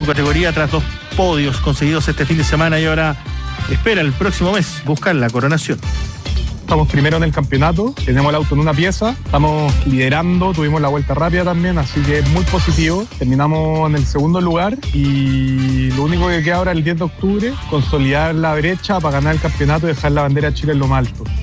categoría tras 2 podios conseguidos este fin de semana y ahora espera el próximo mes buscar la coronación. Estamos primero en el campeonato, tenemos el auto en una pieza, estamos liderando, tuvimos la vuelta rápida también, así que es muy positivo. Terminamos en el segundo lugar y lo único que queda ahora el 10 de octubre, consolidar la brecha para ganar el campeonato y dejar la bandera de Chile en lo más alto.